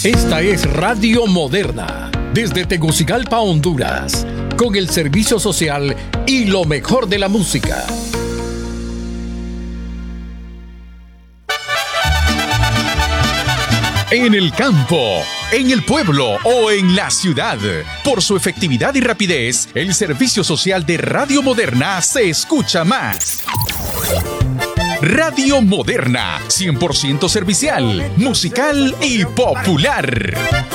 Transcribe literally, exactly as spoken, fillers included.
Esta es Radio Moderna, desde Tegucigalpa, Honduras, con el servicio social y lo mejor de la música. En el campo, en el pueblo o en la ciudad, por su efectividad y rapidez, el servicio social de Radio Moderna se escucha más. Radio Moderna, cien por ciento servicial, musical y popular.